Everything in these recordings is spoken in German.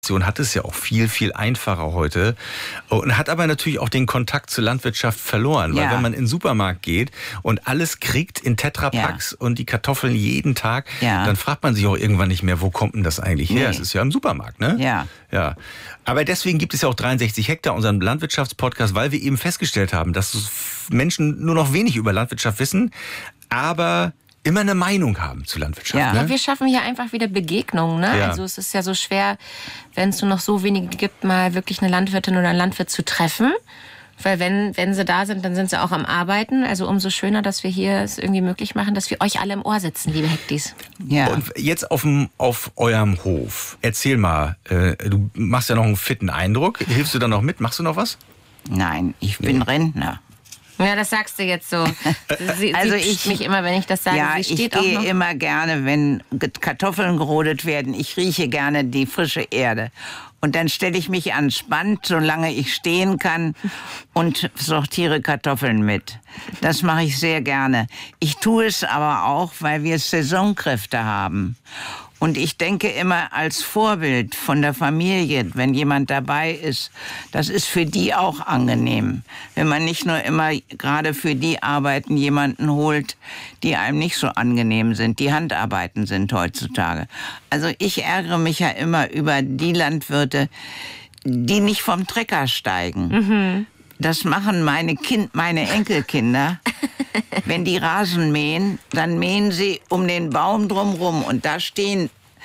hat es ja auch viel, viel einfacher heute und hat aber natürlich auch den Kontakt zur Landwirtschaft verloren, weil wenn man in den Supermarkt geht und alles kriegt in Tetrapacks und die Kartoffeln jeden Tag, dann fragt man sich auch irgendwann nicht mehr, wo kommt denn das eigentlich her? Es ist ja im Supermarkt, ne? Ja. Aber deswegen gibt es ja auch 63 Hektar, unseren Landwirtschaftspodcast, weil wir eben festgestellt haben, dass Menschen nur noch wenig über Landwirtschaft wissen, aber immer eine Meinung haben zu Landwirtschaft. Ja. Ne? Wir schaffen hier einfach wieder Begegnungen. Ne? Ja. Also es ist ja so schwer, wenn es nur noch so wenige gibt, mal wirklich eine Landwirtin oder einen Landwirt zu treffen. Weil wenn sie da sind, dann sind sie auch am Arbeiten. Also umso schöner, dass wir hier es irgendwie möglich machen, dass wir euch alle im Ohr sitzen, liebe Hektis. Ja. Und jetzt auf eurem Hof. Erzähl mal, du machst ja noch einen fitten Eindruck. Hilfst du da noch mit? Machst du noch was? Nein, ich bin Rentner. Ja, das sagst du jetzt so. Sie mich immer, wenn ich das sage. Ja, sie steht ich gehe auch noch. immer gerne, wenn Kartoffeln gerodet werden. Ich rieche gerne die frische Erde. Und dann stelle ich mich ans Band, solange ich stehen kann, und sortiere Kartoffeln mit. Das mache ich sehr gerne. Ich tue es aber auch, weil wir Saisonkräfte haben. Und ich denke immer als Vorbild von der Familie, wenn jemand dabei ist, das ist für die auch angenehm. Wenn man nicht nur immer gerade für die Arbeiten jemanden holt, die einem nicht so angenehm sind. Die Handarbeiten sind heutzutage. Also ich ärgere mich ja immer über die Landwirte, die nicht vom Trecker steigen. Mhm. Das machen meine Enkelkinder. Wenn die Rasen mähen, dann mähen sie um den Baum drumherum und da stehen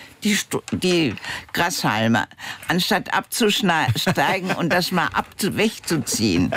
die Grashalme, anstatt abzusteigen und das mal wegzuziehen.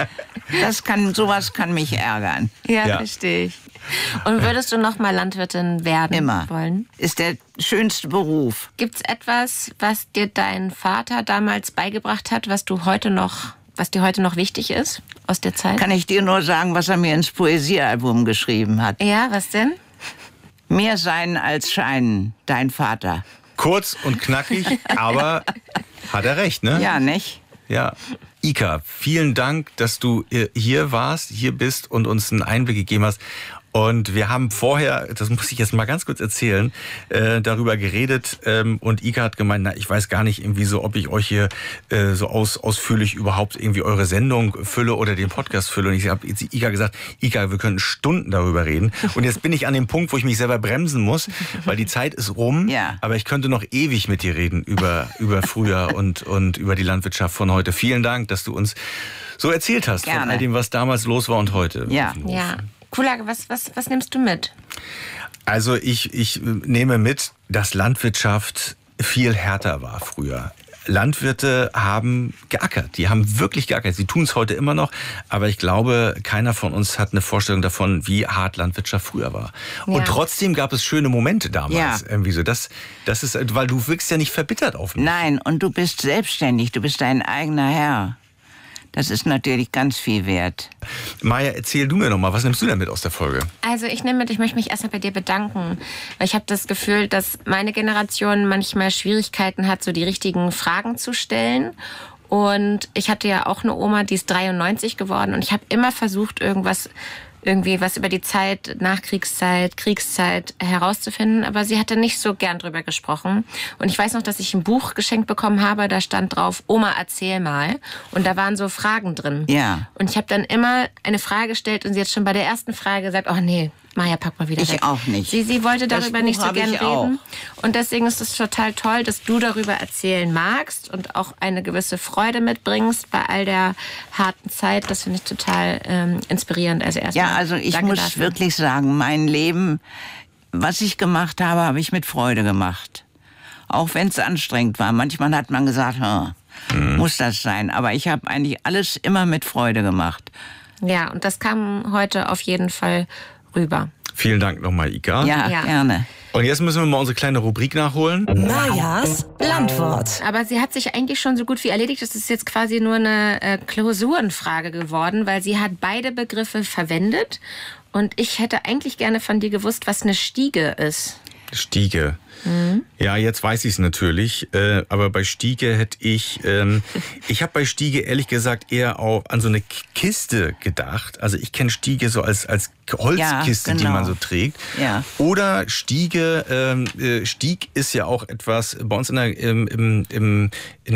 Sowas kann mich ärgern. Ja, verstehe ich. Und würdest du noch mal Landwirtin werden wollen? Ist der schönste Beruf. Gibt's etwas, was dir dein Vater damals beigebracht hat, was dir heute noch wichtig ist aus der Zeit? Kann ich dir nur sagen, was er mir ins Poesiealbum geschrieben hat. Ja, was denn? Mehr sein als scheinen, dein Vater. Kurz und knackig, aber hat er recht, ne? Ja, nicht? Ja. Ika, vielen Dank, dass du hier bist und uns einen Einblick gegeben hast. Und wir haben vorher, das muss ich jetzt mal ganz kurz erzählen, darüber geredet und Ika hat gemeint, ich weiß gar nicht irgendwie so, ob ich euch hier so ausführlich überhaupt irgendwie eure Sendung fülle oder den Podcast fülle. Und ich habe Ika gesagt, Ika, wir können Stunden darüber reden. Und jetzt bin ich an dem Punkt, wo ich mich selber bremsen muss, weil die Zeit ist rum. Ja. Aber ich könnte noch ewig mit dir reden über früher und über die Landwirtschaft von heute. Vielen Dank, dass du uns so erzählt hast von all dem, was damals los war und heute. Ja. Kulage, was nimmst du mit? Also ich nehme mit, dass Landwirtschaft viel härter war früher. Landwirte haben geackert, die haben wirklich geackert. Sie tun es heute immer noch, aber ich glaube, keiner von uns hat eine Vorstellung davon, wie hart Landwirtschaft früher war. Ja. Und trotzdem gab es schöne Momente damals. Ja. Irgendwie so. Das ist, weil du wirkst ja nicht verbittert auf mich. Nein, und du bist selbstständig, du bist dein eigener Herr. Das ist natürlich ganz viel wert. Maja, erzähl du mir noch mal, was nimmst du denn mit aus der Folge? Also ich möchte mich erstmal bei dir bedanken, weil ich habe das Gefühl, dass meine Generation manchmal Schwierigkeiten hat, so die richtigen Fragen zu stellen. Und ich hatte ja auch eine Oma, die ist 93 geworden und ich habe immer versucht, was über die Zeit, Nachkriegszeit, Kriegszeit herauszufinden, aber sie hatte nicht so gern drüber gesprochen. Und ich weiß noch, dass ich ein Buch geschenkt bekommen habe, da stand drauf, Oma, erzähl mal. Und da waren so Fragen drin. Ja. Und ich habe dann immer eine Frage gestellt und sie hat schon bei der ersten Frage gesagt, oh nee, Maja, pack mal wieder weg. Ich auch nicht. Sie wollte darüber nicht so gern reden. Auch. Und deswegen ist es total toll, dass du darüber erzählen magst und auch eine gewisse Freude mitbringst bei all der harten Zeit. Das finde ich total inspirierend. Also erstmal. Ja, also ich muss wirklich sagen, mein Leben, was ich gemacht habe, habe ich mit Freude gemacht. Auch wenn es anstrengend war. Manchmal hat man gesagt, muss das sein? Aber ich habe eigentlich alles immer mit Freude gemacht. Ja, und das kam heute auf jeden Fall rüber. Vielen Dank nochmal, Ika. Ja, gerne. Und jetzt müssen wir mal unsere kleine Rubrik nachholen. Majas Landwort. Aber sie hat sich eigentlich schon so gut wie erledigt. Das ist jetzt quasi nur eine Klausurenfrage geworden, weil sie hat beide Begriffe verwendet. Und ich hätte eigentlich gerne von dir gewusst, was eine Stiege ist. Stiege. Ja, jetzt weiß ich es natürlich, aber bei Stiege hätte ich habe bei Stiege ehrlich gesagt eher an so eine Kiste gedacht. Also ich kenne Stiege so als Holzkiste, die man so trägt. Ja. Oder Stiege, Stieg ist ja auch etwas bei uns in der